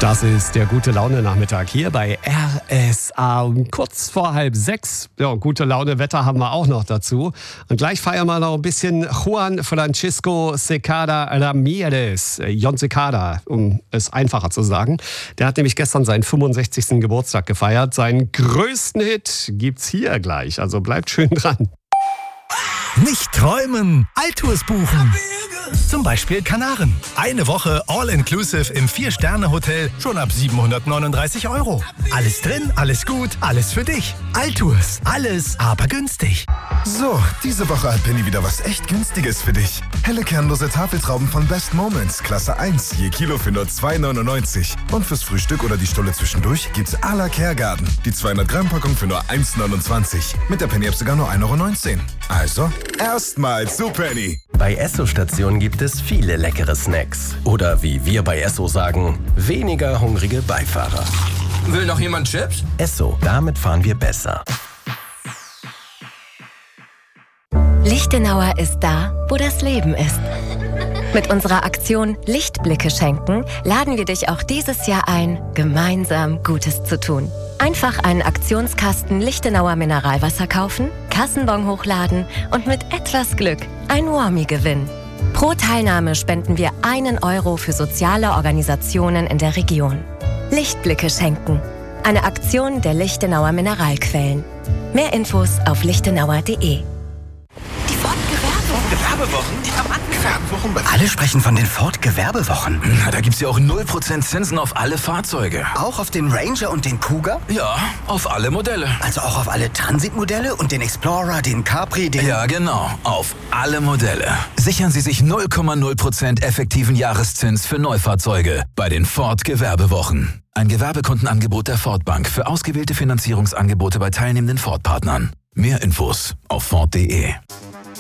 Das ist der Gute-Laune-Nachmittag hier bei RSA. Und kurz vor 5:30. Ja, gute Laune, Wetter haben wir auch noch dazu. Und gleich feiern wir noch ein bisschen Juan Francisco Cecada Ramirez. Jon Cecada, um es einfacher zu sagen. Der hat nämlich gestern seinen 65. Geburtstag gefeiert. Seinen größten Hit gibt's hier gleich. Also bleibt schön dran. Nicht träumen, Altours buchen. Zum Beispiel Kanaren. Eine Woche All-Inclusive im 4-Sterne-Hotel schon ab 739 €. Alles drin, alles gut, alles für dich. Altours, alles aber günstig. So, diese Woche hat Penny wieder was echt Günstiges für dich. Helle kernlose Tafeltrauben von Best Moments, Klasse 1, je Kilo für nur 2,99. Und fürs Frühstück oder die Stulle zwischendurch gibt's à la Kergarten. Die 200-Gramm-Packung für nur 1,29. Mit der Penny-App sogar nur 1,19 €. Also, erstmal zu Penny. Bei Esso-Stationen gibt es viele leckere Snacks. Oder wie wir bei Esso sagen, weniger hungrige Beifahrer. Will noch jemand Chips? Esso, damit fahren wir besser. Lichtenauer ist da, wo das Leben ist. Mit unserer Aktion Lichtblicke schenken laden wir dich auch dieses Jahr ein, gemeinsam Gutes zu tun. Einfach einen Aktionskasten Lichtenauer Mineralwasser kaufen, Kassenbon hochladen und mit etwas Glück ein Warmie gewinnen. Pro Teilnahme spenden wir 1 € für soziale Organisationen in der Region. Lichtblicke schenken. Eine Aktion der Lichtenauer Mineralquellen. Mehr Infos auf lichtenauer.de. Gewerbewochen? Die haben Gewerbewochen. Alle sprechen von den Ford-Gewerbewochen. Na, da gibt's ja auch 0% Zinsen auf alle Fahrzeuge. Auch auf den Ranger und den Cougar? Ja, auf alle Modelle. Also auch auf alle Transitmodelle und den Explorer, den Capri, den... Ja, genau. Auf alle Modelle. Sichern Sie sich 0,0% effektiven Jahreszins für Neufahrzeuge bei den Ford-Gewerbewochen. Ein Gewerbekundenangebot der Ford Bank für ausgewählte Finanzierungsangebote bei teilnehmenden Ford-Partnern. Mehr Infos auf Ford.de.